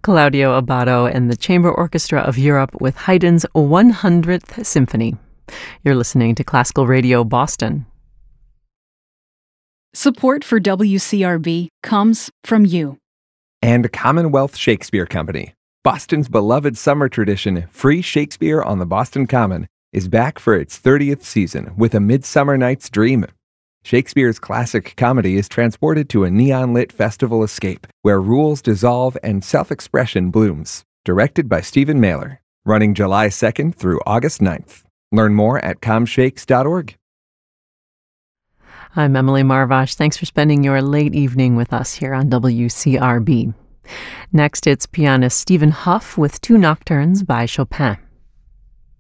Claudio Abbado and the Chamber Orchestra of Europe with Haydn's 100th Symphony. You're listening to Classical Radio Boston. Support for WCRB comes from you. And Commonwealth Shakespeare Company. Boston's beloved summer tradition, Free Shakespeare on the Boston Common, is back for its 30th season with A Midsummer Night's Dream. Shakespeare's classic comedy is transported to a neon-lit festival escape where rules dissolve and self-expression blooms. Directed by Stephen Mailer. Running July 2nd through August 9th. Learn more at comshakes.org. I'm Emily Marvash. Thanks for spending your late evening with us here on WCRB. Next, it's pianist Stephen Hough with two nocturnes by Chopin.